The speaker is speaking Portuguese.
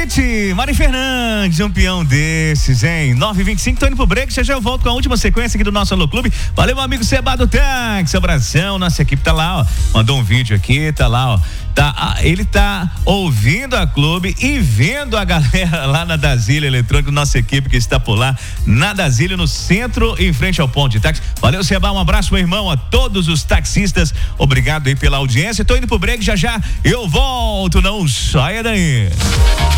noite, Mari Fernandes, um peão desses, hein? 9h25, tô indo pro break, já eu volto com a última sequência aqui do nosso Alô Clube. Valeu, meu amigo Seba do Táxi, abração, nossa equipe tá lá, ó, mandou um vídeo aqui, tá lá, ó. Ele tá ouvindo a clube e vendo a galera lá na Dasília Eletrônica, nossa equipe que está por lá, na Dasília, no centro, em frente ao ponto de táxi. Valeu, Seba, um abraço, meu irmão, a todos os taxistas, obrigado aí pela audiência. Tô indo pro break, já eu volto, não saia daí.